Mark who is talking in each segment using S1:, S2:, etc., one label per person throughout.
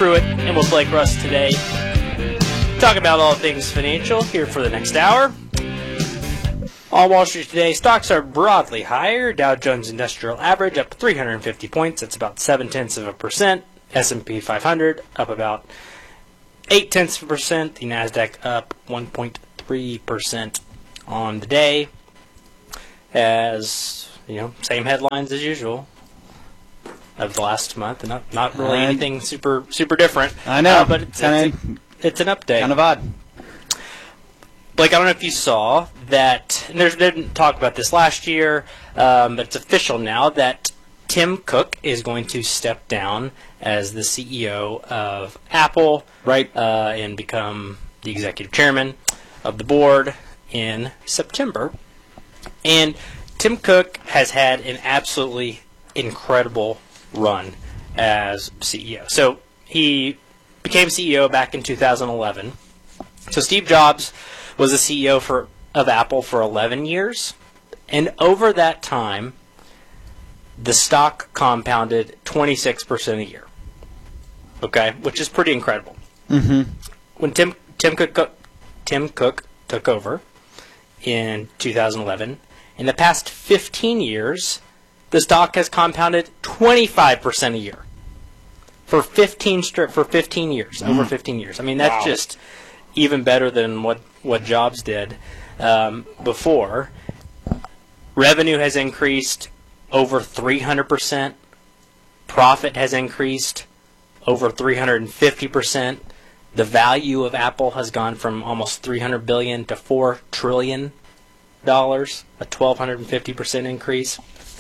S1: Pruitt and with Blake Russ today. Talking about all things financial here for the next hour. On Wall Street today, stocks are broadly higher. Dow Jones Industrial Average up 350 points. That's about 0.7%. S&P 500 up about 0.8%. The Nasdaq up 1.3% on the day. As same headlines as usual of the last month, and not really anything super different.
S2: I know,
S1: but it's an update.
S2: Kind of odd.
S1: Blake, I don't know if you saw that, and they didn't talk about this last year, but it's official now that Tim Cook is going to step down as the CEO of Apple,
S2: right,
S1: and become the executive chairman of the board in September. And Tim Cook has had an absolutely incredible run as CEO. So he became CEO back in 2011. So Steve Jobs was the CEO of Apple for 11 years. And over that time, the stock compounded 26% a year. Okay? Which is pretty incredible.
S2: Mm-hmm.
S1: When Tim Cook took over in 2011, in the past 15 years, the stock has compounded 25% a year for 15 years, over 15 years. I mean, that's just even better than what Jobs did before. Revenue has increased over 300%. Profit has increased over 350%. The value of Apple has gone from almost $300 billion to $4 trillion. A 1,250% increase.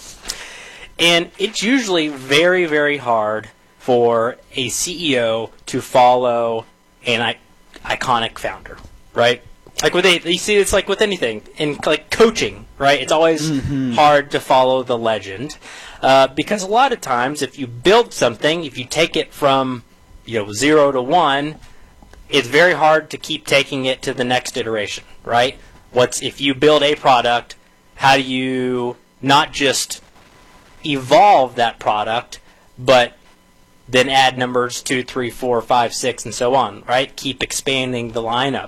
S1: And it's usually very, very hard for a CEO to follow an iconic founder, right? Like you see, it's like with anything in like coaching, right? It's always hard to follow the legend because a lot of times, if you build something, if you take it from 0 to 1, it's very hard to keep taking it to the next iteration, right? If you build a product, how do you not just evolve that product, but then add numbers 2, 3, 4, 5, 6, and so on, right? Keep expanding the lineup.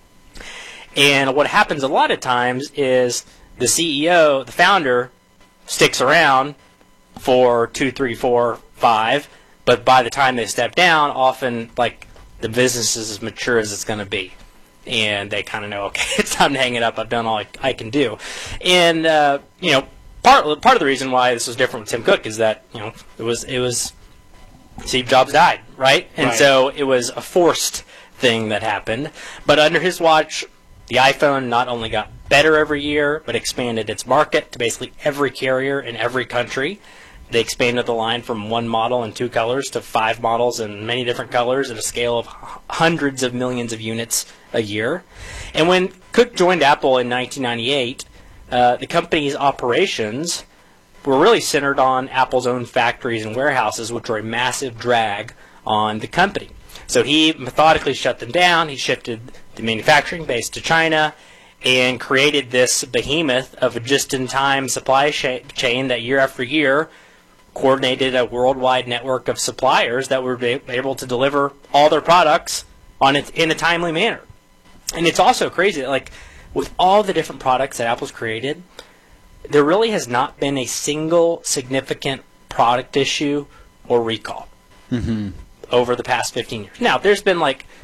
S1: And what happens a lot of times is the CEO, the founder, sticks around for 2, 3, 4, 5, but by the time they step down, often like the business is as mature as it's going to be. And they kind of know, okay, it's time to hang it up. I've done all I can do. And, part of the reason why this was different with Tim Cook is that, it was Steve Jobs died, right? And so it was a forced thing that happened. But under his watch, the iPhone not only got better every year, but expanded its market to basically every carrier in every country. They expanded the line from 1 model in 2 colors to 5 models in many different colors at a scale of hundreds of millions of units a year. And when Cook joined Apple in 1998, the company's operations were really centered on Apple's own factories and warehouses, which were a massive drag on the company. So he methodically shut them down. He shifted the manufacturing base to China and created this behemoth of a just-in-time supply chain that year after year coordinated a worldwide network of suppliers that were able to deliver all their products in a timely manner. And it's also crazy that, like, with all the different products that Apple's created, there really has not been a single significant product issue or recall over the past 15 years. Now, there's been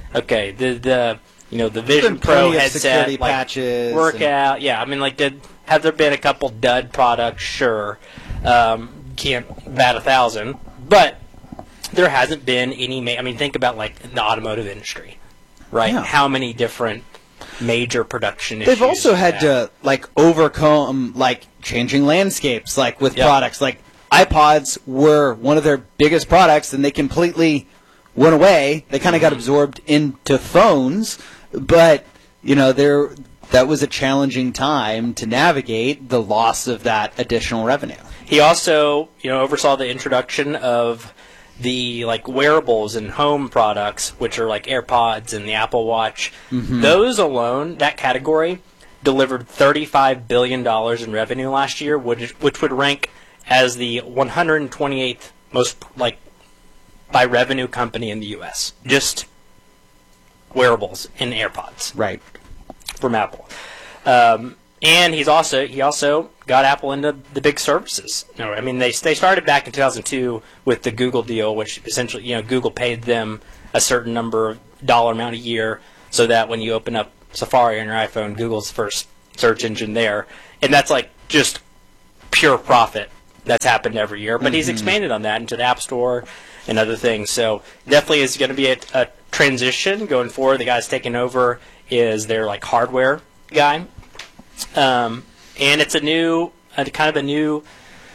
S1: the Vision Pro headset,
S2: patches,
S1: workout. Yeah, I mean, have there been a couple dud products? Sure. Can't bat 1,000, but there hasn't been any. Think about the automotive industry, right? Yeah. How many different major production issues
S2: they've also had to overcome changing landscapes, with products iPods were one of their biggest products, and they completely went away. They kind of got absorbed into phones, but that was a challenging time to navigate the loss of that additional revenue.
S1: He also, oversaw the introduction of the wearables and home products, which are AirPods and the Apple Watch. Those alone, that category, delivered $35 billion in revenue last year, which would rank as the 128th most by revenue company in the U.S. Just wearables and AirPods.
S2: Right.
S1: From Apple. And he also got Apple into the big services. No, I mean, they started back in 2002 with the Google deal, which essentially, Google paid them a certain dollar amount a year so that when you open up Safari on your iPhone, Google's first search engine there. And that's like just pure profit that's happened every year. But he's expanded on that into the App Store and other things. So definitely is going to be a transition going forward. The guy's taking over is their like hardware guy. And it's a kind of a new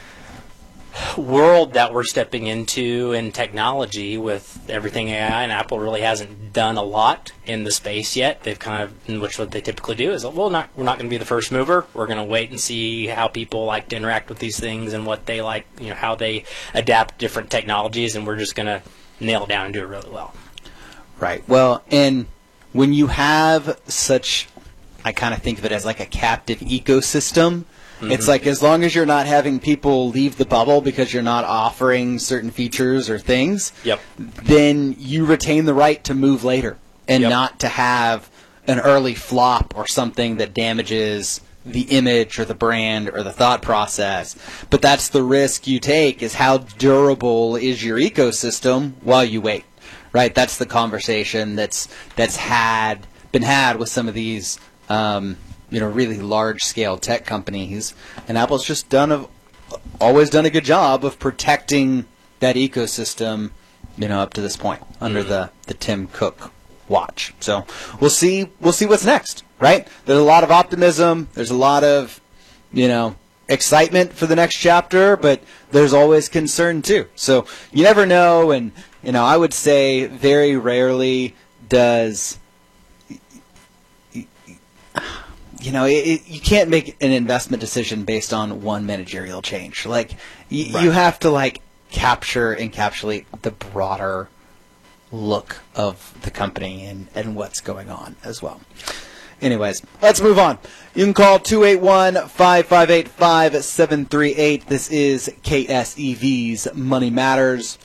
S1: world that we're stepping into in technology with everything AI, and Apple really hasn't done a lot in the space yet. They've kind of, in which what they typically do is, we're not going to be the first mover. We're going to wait and see how people like to interact with these things and what they like, how they adapt different technologies, and we're just going to nail it down and do it really well.
S2: Right. Well, and when you have such, I kind of think of it as like a captive ecosystem. It's like as long as you're not having people leave the bubble because you're not offering certain features or things, then you retain the right to move later and not to have an early flop or something that damages the image or the brand or the thought process. But that's the risk you take, is how durable is your ecosystem while you wait, right? That's the conversation that's been had with some of these really large-scale tech companies, and Apple's just always done a good job of protecting that ecosystem, up to this point under the Tim Cook watch. So we'll see what's next, right? There's a lot of optimism. There's a lot of, excitement for the next chapter, but there's always concern too. So you never know, and I would say very rarely does. You can't make an investment decision based on one managerial change. Like, you have to, encapsulate the broader look of the company and what's going on as well. Anyways, let's move on. You can call 281-5585-738. This is KSEV's Money Matters.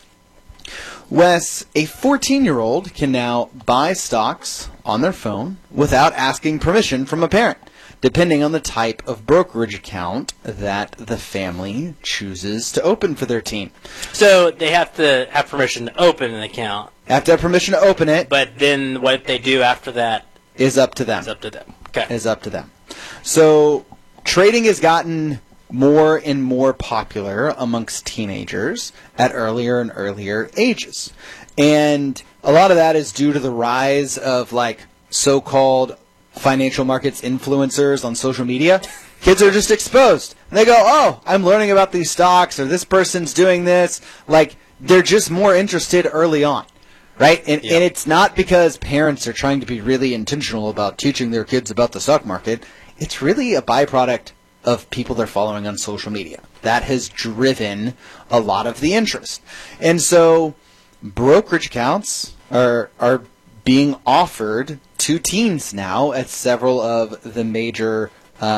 S2: Wes, a 14-year-old can now buy stocks on their phone without asking permission from a parent, depending on the type of brokerage account that the family chooses to open for their teen.
S1: So they have to have permission to open an account.
S2: Have to have permission to open it.
S1: But then what they do after that
S2: is up to them.
S1: Okay.
S2: Is up to them. So trading has gotten more and more popular amongst teenagers at earlier and earlier ages. And a lot of that is due to the rise of so-called financial markets influencers on social media. Kids are just exposed. And they go, oh, I'm learning about these stocks, or this person's doing this. They're just more interested early on. Right? And it's not because parents are trying to be really intentional about teaching their kids about the stock market. It's really a byproduct of people they're following on social media. That has driven a lot of the interest. And so brokerage accounts are being offered to teens now at several of the major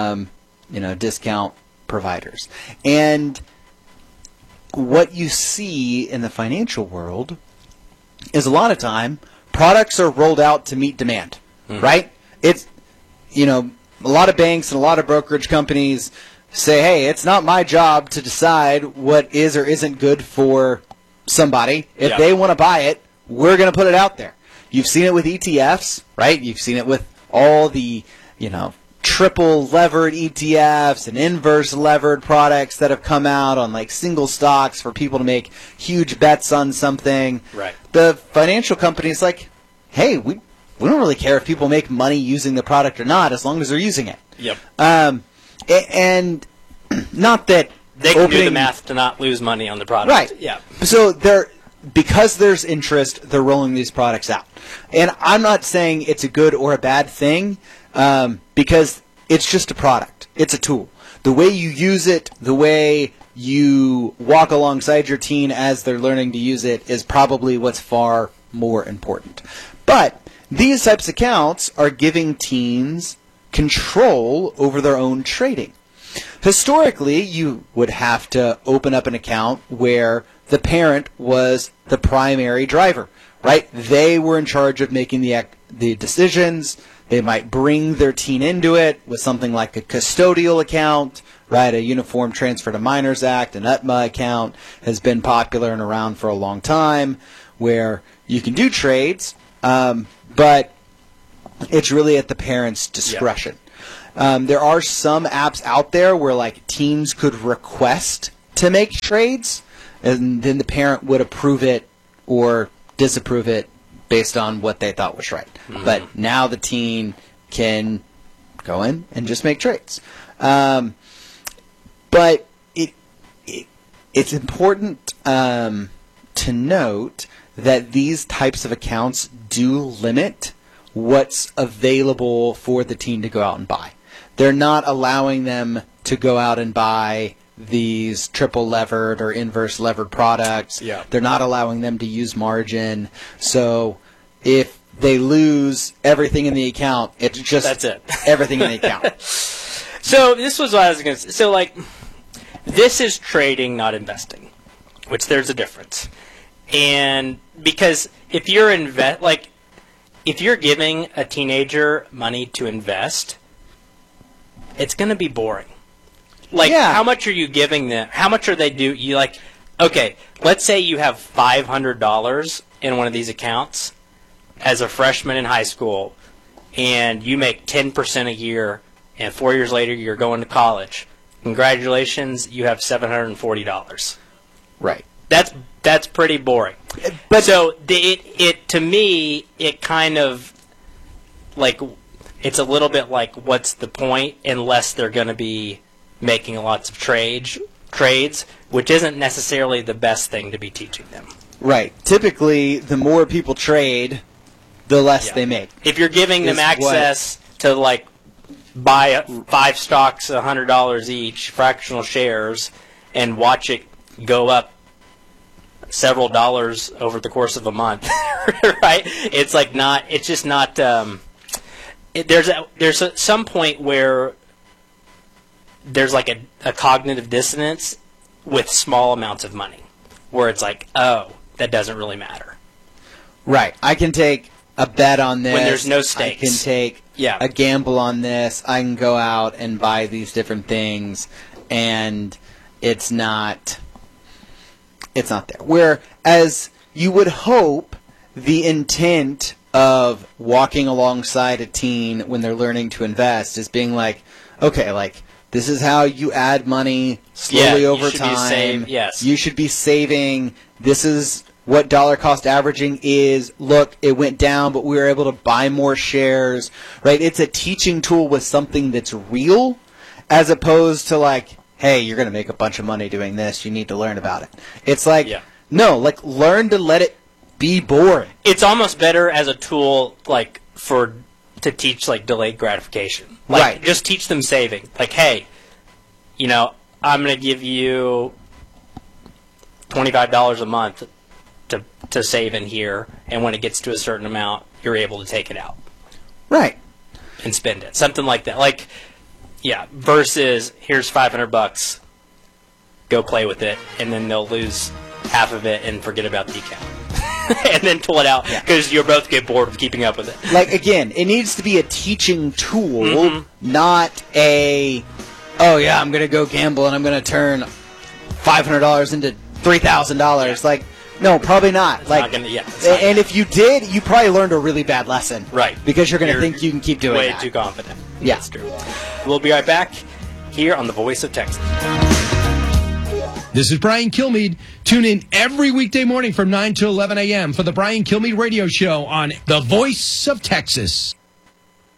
S2: discount providers. And what you see in the financial world is a lot of time products are rolled out to meet demand, right? It's, a lot of banks and a lot of brokerage companies say, hey, it's not my job to decide what is or isn't good for somebody. If they want to buy it, we're going to put it out there. You've seen it with ETFs, right? You've seen it with all the, triple levered ETFs and inverse levered products that have come out on single stocks for people to make huge bets on something.
S1: Right.
S2: The financial company's like, hey, we don't really care if people make money using the product or not, as long as they're using it.
S1: Yep.
S2: And not that
S1: they can do the math to not lose money on the product.
S2: Right.
S1: Yeah.
S2: So because there's interest, they're rolling these products out. And I'm not saying it's a good or a bad thing, because it's just a product. It's a tool. The way you use it, the way you walk alongside your teen as they're learning to use it is probably what's far more important. But these types of accounts are giving teens control over their own trading. Historically, you would have to open up an account where the parent was the primary driver, right? They were in charge of making the decisions. They might bring their teen into it with something like a custodial account, right? A Uniform Transfer to Minors Act, an UTMA account has been popular and around for a long time, where you can do trades, but it's really at the parent's discretion. There are some apps out there where like teens could request to make trades, and then the parent would approve it or disapprove it based on what they thought was right. Mm-hmm. But now the teen can go in and just make trades. But it's important to note that these types of accounts do limit what's available for the teen to go out and buy. They're not allowing them to go out and buy these triple levered or inverse levered products.
S1: Yeah.
S2: They're not allowing them to use margin. So if they lose everything in the account, it's just
S1: that's it.
S2: Everything in the account.
S1: So this was what I was going to say. So like, this is trading, not investing, which there's a difference. And because if you're if you're giving a teenager money to invest, it's going to be boring. Like, how much are you giving them? How much are they you like, okay, let's say you have $500 in one of these accounts as a freshman in high school, and you make 10% a year, and 4 years later you're going to college. Congratulations, you have $740.
S2: Right.
S1: That's pretty boring. But so it to me, it kind of like, it's a little bit like, what's the point unless they're going to be making lots of trades, which isn't necessarily the best thing to be teaching them.
S2: Right. Typically, the more people trade, the less they make.
S1: If you're giving them access to like buy 5 stocks, $100 each, fractional shares, and watch it go up several dollars over the course of a month, right? It's like not. It's just not. There's some point where there's like a cognitive dissonance with small amounts of money, where it's like, oh, that doesn't really matter.
S2: Right. I can take a bet on this.
S1: When there's no stakes.
S2: I can take a gamble on this. I can go out and buy these different things, and it's not there. Whereas you would hope the intent of walking alongside a teen when they're learning to invest is being like, okay, like, this is how you add money slowly over time. You should be saving. This is what dollar cost averaging is. Look, it went down, but we were able to buy more shares. Right? It's a teaching tool with something that's real, as opposed to like, hey, you're going to make a bunch of money doing this. You need to learn about it. It's like, no, like, learn to let it be boring.
S1: It's almost better as a tool, like, to teach, like, delayed gratification. Like,
S2: right.
S1: Just teach them saving. Like, hey, you know, I'm going to give you $25 a month to save in here, and when it gets to a certain amount, you're able to take it out.
S2: Right.
S1: And spend it. Something like that. Like, versus here's $500, go play with it, and then they'll lose half of it and forget about the account. And then pull it out because you'll both get bored of keeping up with it.
S2: Like, again, it needs to be a teaching tool, not a, oh yeah, I'm going to go gamble and I'm going to turn $500 into $3,000. Like, no, probably not.
S1: It's
S2: like,
S1: not gonna,
S2: and if you did, you probably learned a really bad lesson.
S1: Right.
S2: Because you're going to think you can keep doing
S1: way
S2: that.
S1: Way too confident.
S2: Yeah.
S1: That's true. We'll be right back here on The Voice of Texas.
S3: This is Brian Kilmeade. Tune in every weekday morning from 9 to 11 a.m. for the Brian Kilmeade Radio Show on The Voice of Texas.